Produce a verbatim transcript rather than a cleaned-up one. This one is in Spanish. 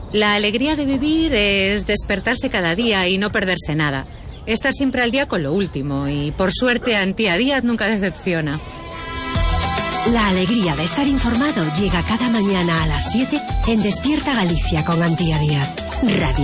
La alegría de vivir es despertarse cada día y no perderse nada. Estar siempre al día con lo último y, por suerte, Antía Díaz nunca decepciona. La alegría de estar informado llega cada mañana a las siete en Despierta Galicia con Antía Díaz. Radio